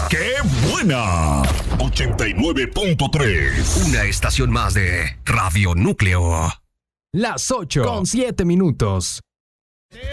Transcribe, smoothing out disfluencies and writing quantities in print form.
¡Qué buena! 89.3. Una estación más de Radio Núcleo. Las 8:07.